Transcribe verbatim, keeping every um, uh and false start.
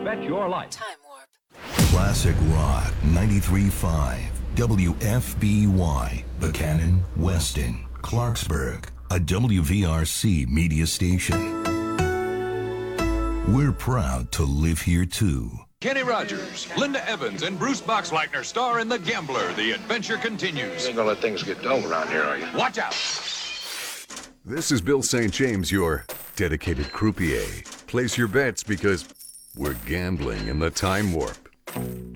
bet your life. Time Warp. Classic Rock ninety-three point five. W F B Y. Buchanan, Weston, Clarksburg. A W V R C media station. We're proud to live here too. Kenny Rogers, Linda Evans, and Bruce Boxleitner star in The Gambler. The adventure continues. You ain't gonna let things get dull around here, are you? Watch out. This is Bill Saint James, your dedicated croupier. Place your bets because we're gambling in the Time Warp.